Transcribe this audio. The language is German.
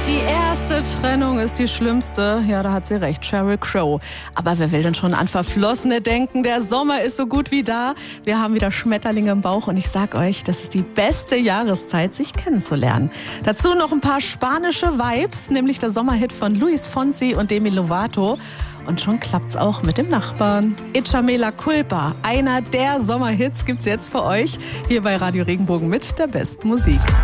Die erste Trennung ist die schlimmste. Ja, da hat sie recht, Sheryl Crow. Aber wer will denn schon an Verflossene denken? Der Sommer ist so gut wie da. Wir haben wieder Schmetterlinge im Bauch und ich sag euch, das ist die beste Jahreszeit, sich kennenzulernen. Dazu noch ein paar spanische Vibes, nämlich der Sommerhit von Luis Fonsi und Demi Lovato. Und schon klappt's auch mit dem Nachbarn. Échame la culpa, einer der Sommerhits gibt's jetzt für euch hier bei Radio Regenbogen mit der besten Musik.